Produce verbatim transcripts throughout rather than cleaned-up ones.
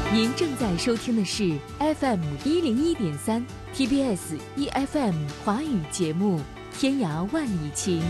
您正在收听的是 F M 一零一点三 T B S E F M 华语节目《天涯万里情》。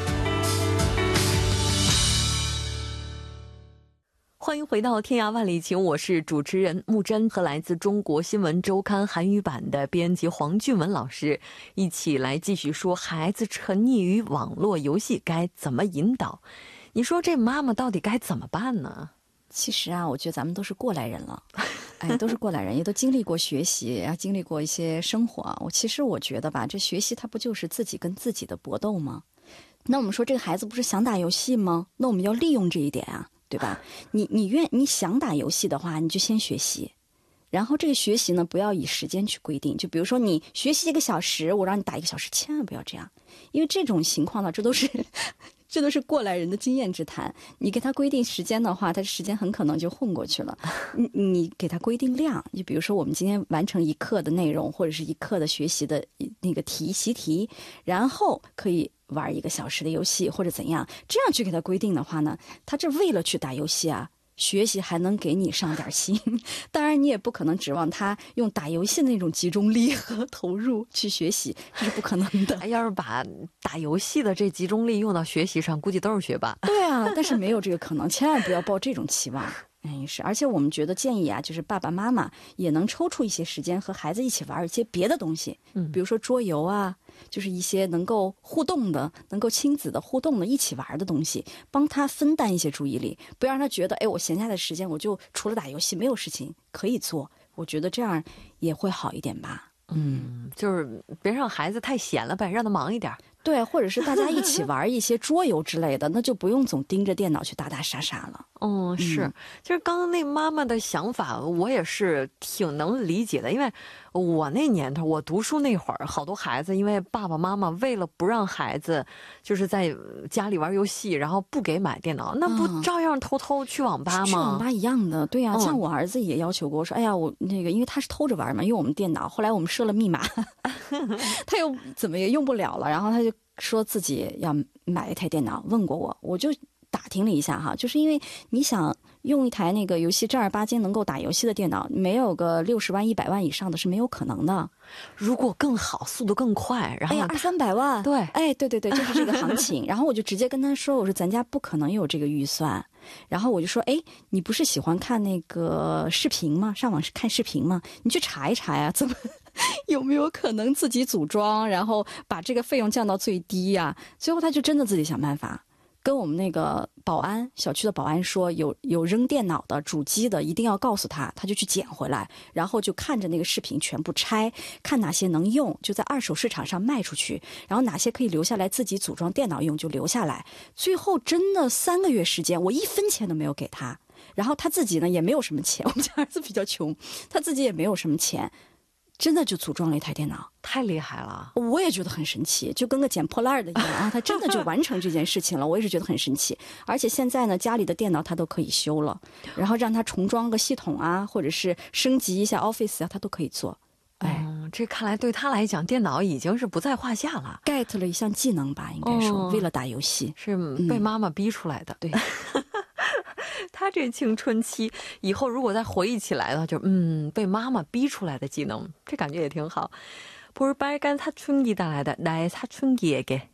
欢迎回到《天涯万里情》，我是主持人木真，和来自中国新闻周刊韩语版的编辑黄俊文老师一起来继续说孩子沉溺于网络游戏该怎么引导。你说这妈妈到底该怎么办呢？ 其实啊，我觉得咱们都是过来人了，哎，都是过来人，也都经历过学习，也经历过一些生活。我其实我觉得吧，这学习它不就是自己跟自己的搏斗吗？那我们说这个孩子不是想打游戏吗？那我们要利用这一点啊，对吧？你你愿你想打游戏的话，你就先学习。然后这个学习呢，不要以时间去规定，就比如说你学习一个小时，我让你打一个小时，千万不要这样，因为这种情况呢，这都是这都是过来人的经验之谈。你给他规定时间的话，他时间很可能就混过去了。你你给他规定量，就比如说我们今天完成一课的内容，或者是一课的学习的那个题习题，然后可以玩一个小时的游戏或者怎样，这样去给他规定的话呢，他这为了去打游戏啊。学习还能给你上点心，当然你也不可能指望他用打游戏的那种集中力和投入去学习，这是不可能的。 要是把打游戏的这集中力用到学习上，估计都是学霸。 对啊，但是没有这个可能，千万不要抱这种期望。哎，是，而且我们觉得建议啊，就是爸爸妈妈也能抽出一些时间和孩子一起玩一些别的东西，嗯，比如说桌游啊，就是一些能够互动的、能够亲子的互动的、一起玩的东西，帮他分担一些注意力，不要让他觉得，哎，我闲下的时间我就除了打游戏没有事情可以做。我觉得这样也会好一点吧。 嗯，就是别让孩子太闲了呗，让他忙一点。 对，或者是大家一起玩一些桌游之类的，那就不用总盯着电脑去打打杀杀了。 嗯，是，就是刚刚那妈妈的想法，我也是挺能理解的。因为我那年头，我读书那会儿，好多孩子因为爸爸妈妈为了不让孩子就是在家里玩游戏，然后不给买电脑，那不照样偷偷去网吧吗？ 去网吧一样的，对呀、啊。像我儿子也要求过，说，哎呀，我那个，因为他是偷着玩嘛，用我们电脑，后来我们设了密码，他又怎么也用不了了，然后他就说自己要买一台电脑，问过我，我就打听了一下哈，就是因为你想用一台那个游戏正儿八经能够打游戏的电脑，没有个六十万、一百万以上的是没有可能的。 如果更好，速度更快，然后哎呀，二三百万， 对， 哎，对对对，就是这个行情。然后我就直接跟他说，我说咱家不可能有这个预算。然后我就说，哎，你不是喜欢看那个视频吗？上网看视频吗？你去查一查呀，怎么有没有可能自己组装，然后把这个费用降到最低呀？最后他就真的自己想办法。跟我们那个保安小区的保安说，有有扔电脑的主机的一定要告诉他，他就去捡回来，然后就看着那个视频全部拆，看哪些能用就在二手市场上卖出去，然后哪些可以留下来自己组装电脑用就留下来。最后真的三个月时间，我一分钱都没有给他，然后他自己呢也没有什么钱，我们家儿子比较穷，他自己也没有什么钱，真的就组装了一台电脑。 太厉害了， 我也觉得很神奇，就跟个捡破烂的一样啊！他真的就完成这件事情了，我也是觉得很神奇。而且现在呢，家里的电脑他都可以修了，然后让他重装个系统啊，或者是升级一下 Office 啊，他都可以做。哎、 嗯，这看来对他来讲，电脑已经是不在话下了 ，get 了一项技能吧，应该说、哦、为了打游戏， 是被妈妈逼出来的。 嗯、对。 他这青春期以后如果再回忆起来了，就嗯被妈妈逼出来的技能，这感觉也挺好。볼빨간사춘기带来的나의사춘기에게